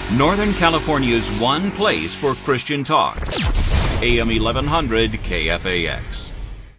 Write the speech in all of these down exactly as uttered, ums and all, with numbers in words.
Northern California's one place for Christian talk. A M eleven hundred K F A X.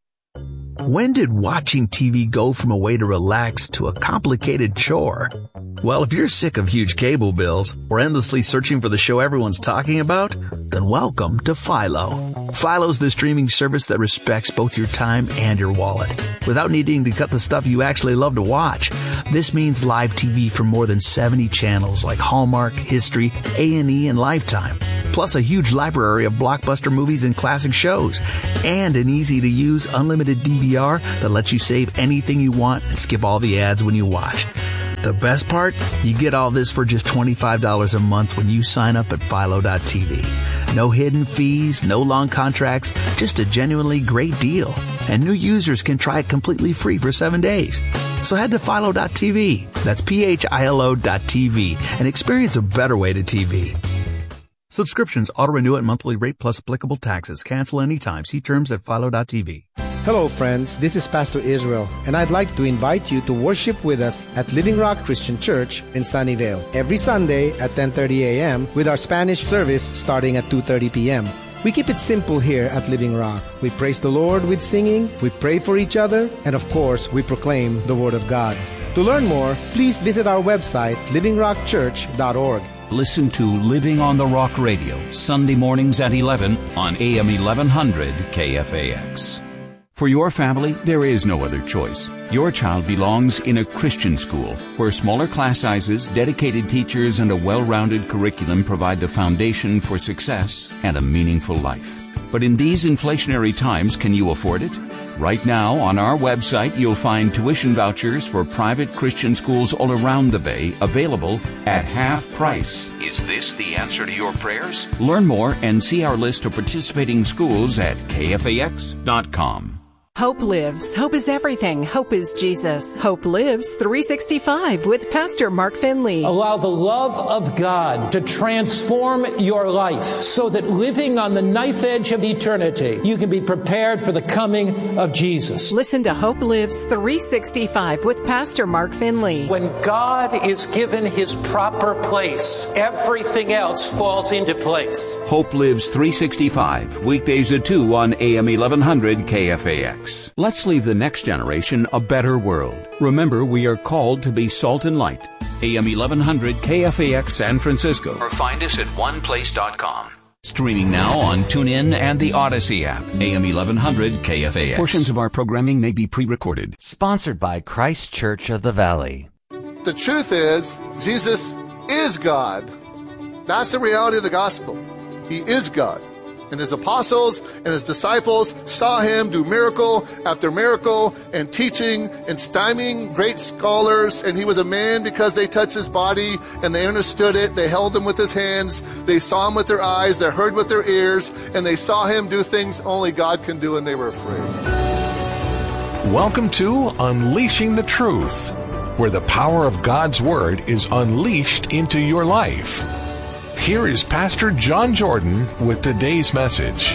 When did watching T V go from a way to relax to a complicated chore? Well, if you're sick of huge cable bills or endlessly searching for the show everyone's talking about, then welcome to Philo. Philo's the streaming service that respects both your time and your wallet, without needing to cut the stuff you actually love to watch. This means live T V from more than seventy channels like Hallmark, History, A and E, and Lifetime, plus a huge library of blockbuster movies and classic shows, and an easy-to-use unlimited D V R that lets you save anything you want and skip all the ads when you watch. The best part? You get all this for just twenty-five dollars a month when you sign up at Philo dot T V. No hidden fees, no long contracts, just a genuinely great deal. And new users can try it completely free for seven days. So head to Philo dot T V. That's P H I L O dot T V and experience a better way to T V. Subscriptions auto-renew at monthly rate plus applicable taxes. Cancel anytime. See terms at Philo dot T V. Hello friends, this is Pastor Israel, and I'd like to invite you to worship with us at Living Rock Christian Church in Sunnyvale every Sunday at ten thirty a.m. with our Spanish service starting at two thirty p.m. We keep it simple here at Living Rock. We praise the Lord with singing, we pray for each other, and of course, we proclaim the Word of God. To learn more, please visit our website, living rock church dot org. Listen to Living on the Rock Radio, Sunday mornings at eleven on A M eleven hundred K F A X. For your family, there is no other choice. Your child belongs in a Christian school where smaller class sizes, dedicated teachers, and a well-rounded curriculum provide the foundation for success and a meaningful life. But in these inflationary times, can you afford it? Right now, on our website, you'll find tuition vouchers for private Christian schools all around the Bay available at half price. Is this the answer to your prayers? Learn more and see our list of participating schools at K F A X dot com. Hope lives. Hope is everything. Hope is Jesus. Hope lives three sixty-five with Pastor Mark Finley. Allow the love of God to transform your life so that living on the knife edge of eternity, you can be prepared for the coming of Jesus. Listen to Hope Lives three sixty-five with Pastor Mark Finley. When God is given his proper place, everything else falls into place. Hope Lives three sixty-five, weekdays at two on A M eleven hundred K F A X. Let's leave the next generation a better world. Remember, we are called to be salt and light. A M eleven hundred K F A X San Francisco. Or find us at one place dot com. Streaming now on TuneIn and the Odyssey app. A M eleven hundred K F A X. Portions of our programming may be pre-recorded. Sponsored by Christ Church of the Valley. The truth is, Jesus is God. That's the reality of the gospel. He is God. And his apostles and his disciples saw him do miracle after miracle and teaching and stymieing great scholars. And he was a man because they touched his body and they understood it. They held him with his hands. They saw him with their eyes. They heard with their ears. And they saw him do things only God can do, and they were afraid. Welcome to Unleashing the Truth, where the power of God's Word is unleashed into your life. Here is Pastor John Jordan with today's message.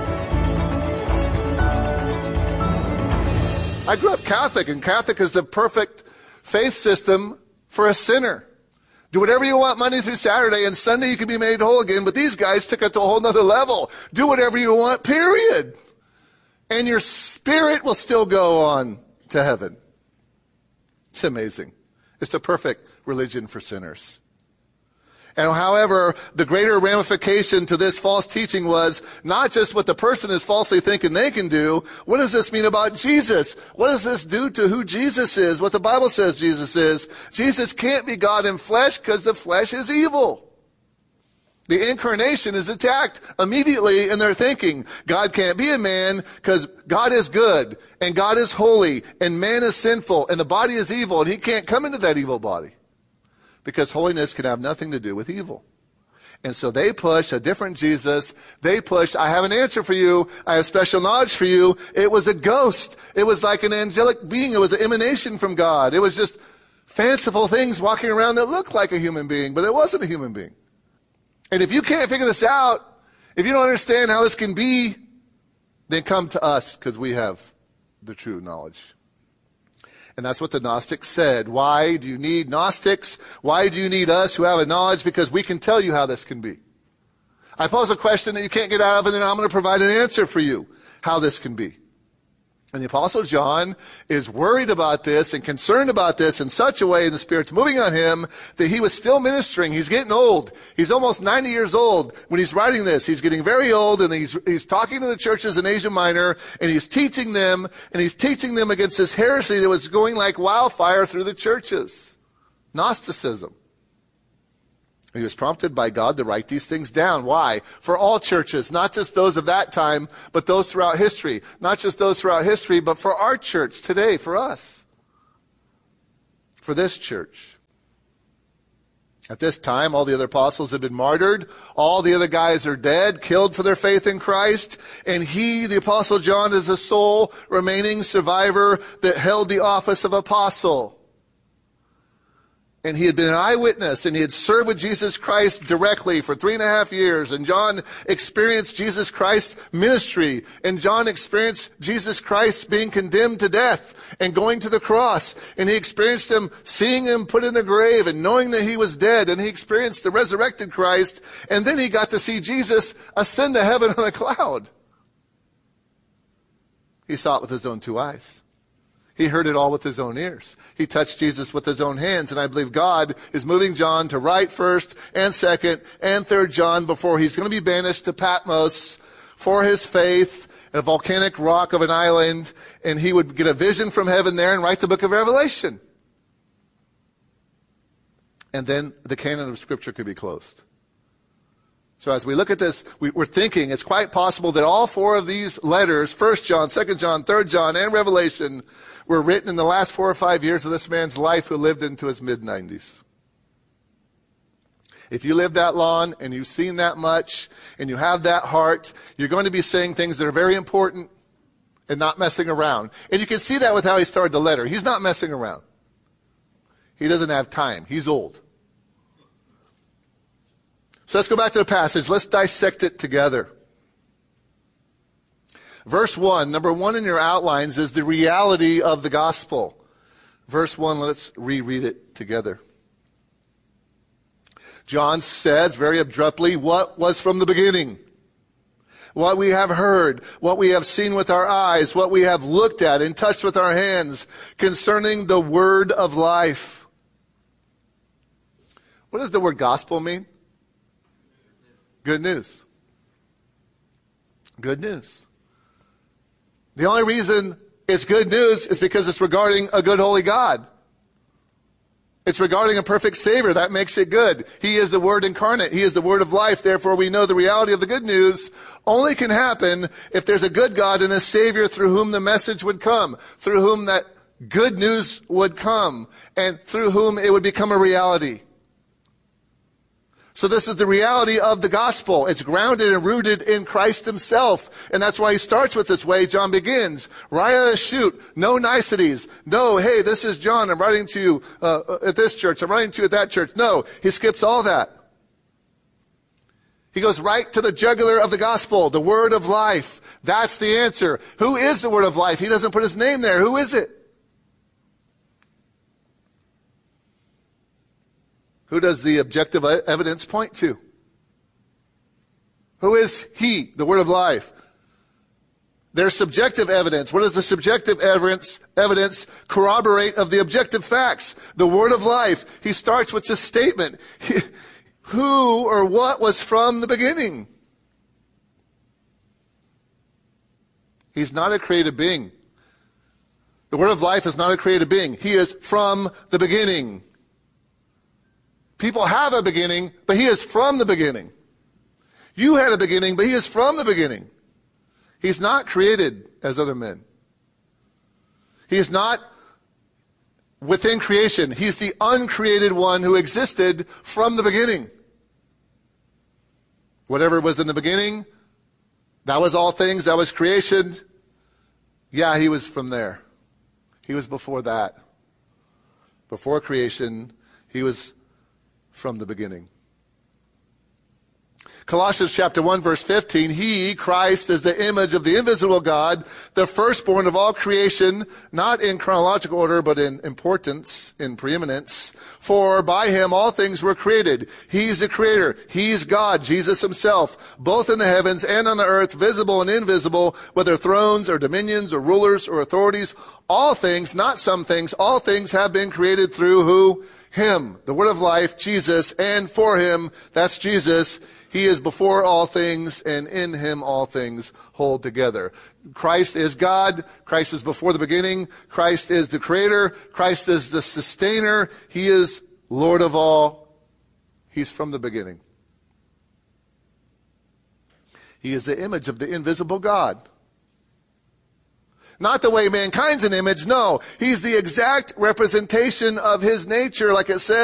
I grew up Catholic, and Catholic is the perfect faith system for a sinner. Do whatever you want Monday through Saturday, and Sunday you can be made whole again. But these guys took it to a whole nother level. Do whatever you want, period. And your spirit will still go on to heaven. It's amazing. It's the perfect religion for sinners. And however, the greater ramification to this false teaching was not just what the person is falsely thinking they can do. What does this mean about Jesus? What does this do to who Jesus is, what the Bible says Jesus is? Jesus can't be God in flesh because the flesh is evil. The incarnation is attacked immediately in their thinking. God can't be a man because God is good and God is holy and man is sinful and the body is evil, and he can't come into that evil body. Because holiness can have nothing to do with evil. And so they push a different Jesus. They push, I have an answer for you. I have special knowledge for you. It was a ghost. It was like an angelic being. It was an emanation from God. It was just fanciful things walking around that looked like a human being, but it wasn't a human being. And if you can't figure this out, if you don't understand how this can be, then come to us because we have the true knowledge. And that's what the Gnostics said. Why do you need Gnostics? Why do you need us who have a knowledge? Because we can tell you how this can be. I pose a question that you can't get out of, and then I'm going to provide an answer for you, how this can be. And the Apostle John is worried about this and concerned about this in such a way, and the Spirit's moving on him, that he was still ministering. He's getting old. He's almost ninety years old when he's writing this. He's getting very old, and he's, he's talking to the churches in Asia Minor, and he's teaching them, and he's teaching them against this heresy that was going like wildfire through the churches. Gnosticism. He was prompted by God to write these things down. Why? For all churches, not just those of that time, but those throughout history. Not just those throughout history, but for our church today, for us. For this church. At this time, all the other apostles had been martyred. All the other guys are dead, killed for their faith in Christ. And he, the Apostle John, is the sole remaining survivor that held the office of apostle. And he had been an eyewitness, and he had served with Jesus Christ directly for three and a half years. And John experienced Jesus Christ's ministry. And John experienced Jesus Christ being condemned to death and going to the cross. And he experienced him seeing him put in the grave and knowing that he was dead. And he experienced the resurrected Christ. And then he got to see Jesus ascend to heaven on a cloud. He saw it with his own two eyes. He heard it all with his own ears. He touched Jesus with his own hands. And I believe God is moving John to write first and second and third John before he's going to be banished to Patmos for his faith, a volcanic rock of an island. And he would get a vision from heaven there and write the book of Revelation. And then the canon of Scripture could be closed. So as we look at this, we, we're thinking it's quite possible that all four of these letters, First John, Second John, Third John, and Revelation, were written in the last four or five years of this man's life who lived into his mid-nineties. If you live that long and you've seen that much and you have that heart, you're going to be saying things that are very important and not messing around. And you can see that with how he started the letter. He's not messing around. He doesn't have time. He's old. So let's go back to the passage. Let's dissect it together. Verse one, number one in your outlines is the reality of the gospel. Verse one, let's reread it together. John says very abruptly what was from the beginning. What we have heard, what we have seen with our eyes, what we have looked at and touched with our hands concerning the word of life. What does the word gospel mean? Good news. Good news. The only reason it's good news is because it's regarding a good holy God. It's regarding a perfect Savior. That makes it good. He is the Word incarnate. He is the Word of life. Therefore, we know the reality of the good news only can happen if there's a good God and a Savior through whom the message would come, through whom that good news would come, and through whom it would become a reality. So this is the reality of the gospel. It's grounded and rooted in Christ himself. And that's why he starts with this way. John begins right out of the chute. No niceties. No, hey, this is John. I'm writing to you uh, at this church. I'm writing to you at that church. No, he skips all that. He goes right to the jugular of the gospel, the word of life. That's the answer. Who is the word of life? He doesn't put his name there. Who is it? Who does the objective evidence point to? Who is he, the word of life? There's subjective evidence. What does the subjective evidence, evidence corroborate of the objective facts? The word of life. He starts with this statement. Who or what was from the beginning? He's not a created being. The word of life is not a created being. He is from the beginning. People have a beginning, but he is from the beginning. You had a beginning, but he is from the beginning. He's not created as other men. He is not within creation. He's the uncreated one who existed from the beginning. Whatever was in the beginning, that was all things, that was creation. Yeah, he was from there. He was before that. Before creation, he was from the beginning. Colossians chapter one, verse fifteen, he, Christ, is the image of the invisible God, the firstborn of all creation, not in chronological order, but in importance, in preeminence. For by him all things were created. He's the creator. He's God, Jesus himself, both in the heavens and on the earth, visible and invisible, whether thrones or dominions or rulers or authorities. All things, not some things, all things have been created through who? Him, the word of life, Jesus, and for him, that's Jesus. He is before all things, and in him all things hold together. Christ is God. Christ is before the beginning. Christ is the creator. Christ is the sustainer. He is Lord of all. He's from the beginning. He is the image of the invisible God. Not the way mankind's an image, no. He's the exact representation of his nature, like it says